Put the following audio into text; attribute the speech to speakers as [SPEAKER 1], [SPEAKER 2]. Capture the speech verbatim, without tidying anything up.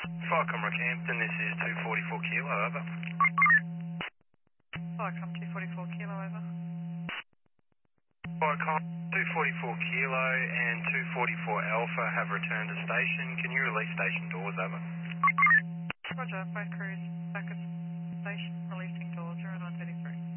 [SPEAKER 1] Falcon Rockhampton, this is two forty-four Kilo, over.
[SPEAKER 2] Falcon two forty-four Kilo, over.
[SPEAKER 1] Falcon two forty-four Kilo and two forty-four Alpha have returned to station. Can you release station doors, over?
[SPEAKER 2] Roger, both crews back at station, releasing doors, zero nine thirty-three.